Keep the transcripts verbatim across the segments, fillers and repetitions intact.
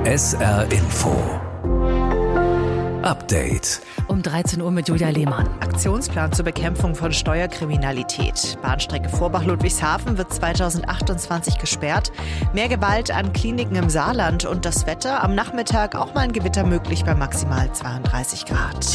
S R Info Update. Um dreizehn Uhr mit Julia Lehmann. Aktionsplan zur Bekämpfung von Steuerkriminalität. Bahnstrecke Vorbach-Ludwigshafen wird zweitausendachtundzwanzig gesperrt. Mehr Gewalt an Kliniken im Saarland und das Wetter. Am Nachmittag auch mal ein Gewitter möglich bei maximal zweiunddreißig Grad.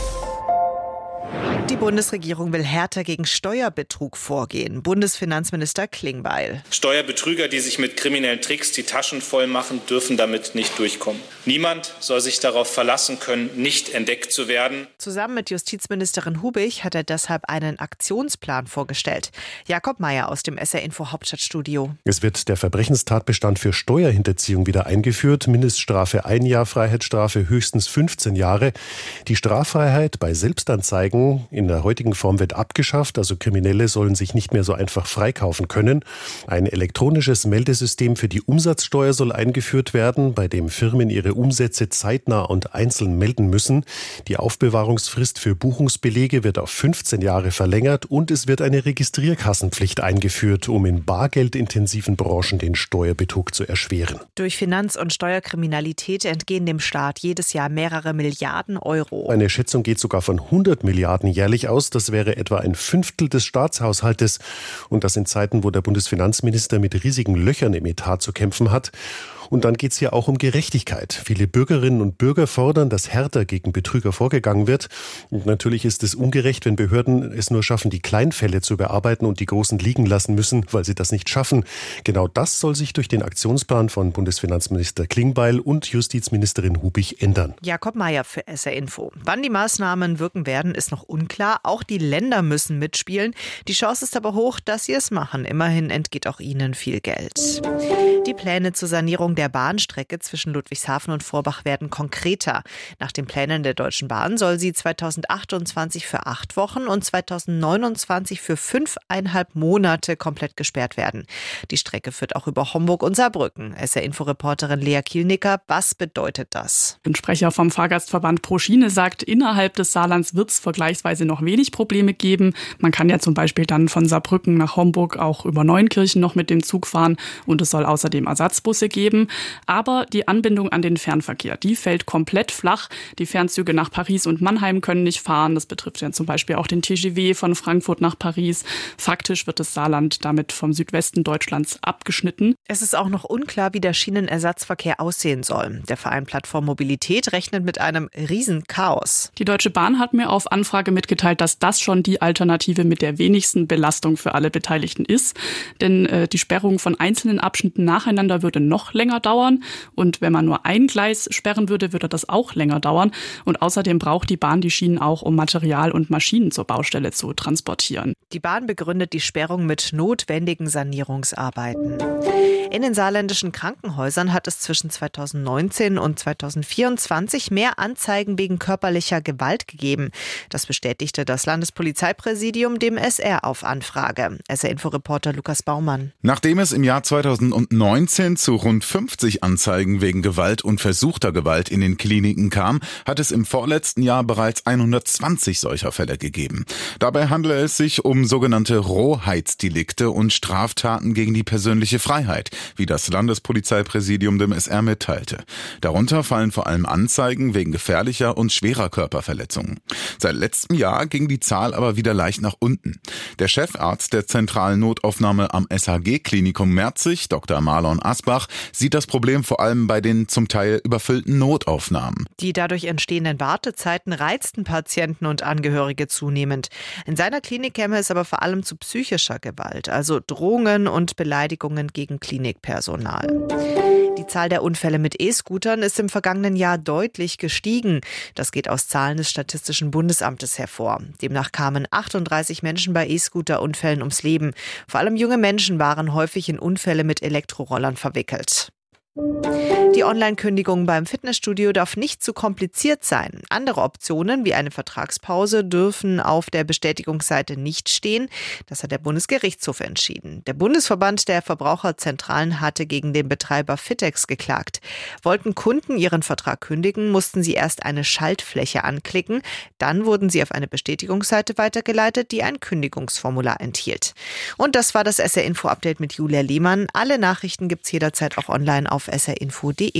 Die Bundesregierung will härter gegen Steuerbetrug vorgehen. Bundesfinanzminister Klingbeil. Steuerbetrüger, die sich mit kriminellen Tricks die Taschen voll machen, dürfen damit nicht durchkommen. Niemand soll sich darauf verlassen können, nicht entdeckt zu werden. Zusammen mit Justizministerin Hubich hat er deshalb einen Aktionsplan vorgestellt. Jakob Mayer aus dem S R Info Hauptstadtstudio. Es wird der Verbrechenstatbestand für Steuerhinterziehung wieder eingeführt. Mindeststrafe ein Jahr, Freiheitsstrafe höchstens fünfzehn Jahre. Die Straffreiheit bei Selbstanzeigen in der heutigen Form wird abgeschafft, also Kriminelle sollen sich nicht mehr so einfach freikaufen können. Ein elektronisches Meldesystem für die Umsatzsteuer soll eingeführt werden, bei dem Firmen ihre Umsätze zeitnah und einzeln melden müssen. Die Aufbewahrungsfrist für Buchungsbelege wird auf fünfzehn Jahre verlängert und es wird eine Registrierkassenpflicht eingeführt, um in bargeldintensiven Branchen den Steuerbetrug zu erschweren. Durch Finanz- und Steuerkriminalität entgehen dem Staat jedes Jahr mehrere Milliarden Euro. Eine Schätzung geht sogar von hundert Milliarden jährlich aus. Das wäre etwa ein Fünftel des Staatshaushaltes. Und das in Zeiten, wo der Bundesfinanzminister mit riesigen Löchern im Etat zu kämpfen hat. Und dann geht es hier auch um Gerechtigkeit. Viele Bürgerinnen und Bürger fordern, dass härter gegen Betrüger vorgegangen wird. Und natürlich ist es ungerecht, wenn Behörden es nur schaffen, die Kleinfälle zu bearbeiten und die großen liegen lassen müssen, weil sie das nicht schaffen. Genau das soll sich durch den Aktionsplan von Bundesfinanzminister Klingbeil und Justizministerin Hubich ändern. Jakob Mayer für S R Info. Wann die Maßnahmen wirken werden, ist noch unklar. Auch die Länder müssen mitspielen. Die Chance ist aber hoch, dass sie es machen. Immerhin entgeht auch ihnen viel Geld. Die Pläne zur Sanierung der Bahnstrecke zwischen Ludwigshafen und Vorbach werden konkreter. Nach den Plänen der Deutschen Bahn soll sie zweitausendachtundzwanzig für acht Wochen und zweitausendneunundzwanzig für fünfeinhalb Monate komplett gesperrt werden. Die Strecke führt auch über Homburg und Saarbrücken. S R-Info-Reporterin Lea Kielnicker, was bedeutet das? Ein Sprecher vom Fahrgastverband ProSchiene sagt, innerhalb des Saarlands wird es vergleichsweise noch wenig Probleme geben. Man kann ja zum Beispiel dann von Saarbrücken nach Homburg auch über Neunkirchen noch mit dem Zug fahren und es soll außerdem Ersatzbusse geben. Aber die Anbindung an den Fernverkehr, die fällt komplett flach. Die Fernzüge nach Paris und Mannheim können nicht fahren. Das betrifft ja zum Beispiel auch den T G V von Frankfurt nach Paris. Faktisch wird das Saarland damit vom Südwesten Deutschlands abgeschnitten. Es ist auch noch unklar, wie der Schienenersatzverkehr aussehen soll. Der Verein Plattform Mobilität rechnet mit einem Riesenchaos. Die Deutsche Bahn hat mir auf Anfrage mitgeteilt, dass das schon die Alternative mit der wenigsten Belastung für alle Beteiligten ist. Denn äh, die Sperrung von einzelnen Abschnitten nacheinander würde noch länger dauern. Und wenn man nur ein Gleis sperren würde, würde das auch länger dauern. Und außerdem braucht die Bahn die Schienen auch, um Material und Maschinen zur Baustelle zu transportieren. Die Bahn begründet die Sperrung mit notwendigen Sanierungsarbeiten. In den saarländischen Krankenhäusern hat es zwischen zweitausendneunzehn und zweitausendvierundzwanzig mehr Anzeigen wegen körperlicher Gewalt gegeben. Das bestätigte das Landespolizeipräsidium dem S R auf Anfrage. S R-Info-Reporter Lukas Baumann. Nachdem es im Jahr zweitausendneunzehn zu rund fünfzig Anzeigen wegen Gewalt und versuchter Gewalt in den Kliniken kam, hat es im vorletzten Jahr bereits hundertzwanzig solcher Fälle gegeben. Dabei handele es sich um sogenannte Rohheitsdelikte und Straftaten gegen die persönliche Freiheit, wie das Landespolizeipräsidium dem S R mitteilte. Darunter fallen vor allem Anzeigen wegen gefährlicher und schwerer Körperverletzungen. Seit letztem Jahr ging die Zahl aber wieder leicht nach unten. Der Chefarzt der zentralen Notaufnahme am S H G-Klinikum Merzig, Doktor Marlon Asbach, sieht das Problem vor allem bei den zum Teil überfüllten Notaufnahmen. Die dadurch entstehenden Wartezeiten reizten Patienten und Angehörige zunehmend. In seiner Klinik käme es aber vor allem zu psychischer Gewalt, also Drohungen und Beleidigungen gegen Klinikpersonal. Die Zahl der Unfälle mit E-Scootern ist im vergangenen Jahr deutlich gestiegen. Das geht aus Zahlen des Statistischen Bundesamtes hervor. Demnach kamen achtunddreißig Menschen bei E-Scooter-Unfällen ums Leben. Vor allem junge Menschen waren häufig in Unfälle mit Elektrorollern verwickelt. Die Online-Kündigung beim Fitnessstudio darf nicht zu kompliziert sein. Andere Optionen wie eine Vertragspause dürfen auf der Bestätigungsseite nicht stehen. Das hat der Bundesgerichtshof entschieden. Der Bundesverband der Verbraucherzentralen hatte gegen den Betreiber Fitex geklagt. Wollten Kunden ihren Vertrag kündigen, mussten sie erst eine Schaltfläche anklicken. Dann wurden sie auf eine Bestätigungsseite weitergeleitet, die ein Kündigungsformular enthielt. Und das war das S R-Info-Update mit Julia Lehmann. Alle Nachrichten gibt's jederzeit auch online auf s r info punkt d e.